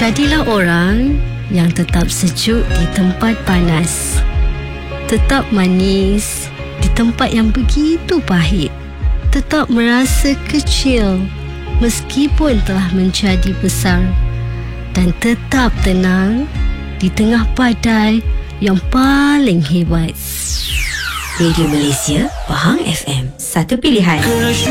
Jadilah orang yang tetap sejuk di tempat panas, tetap manis di tempat yang begitu pahit, tetap merasa kecil meskipun telah menjadi besar, dan tetap tenang di tengah badai yang paling hebat. Radio Malaysia, Pahang FM, satu pilihan.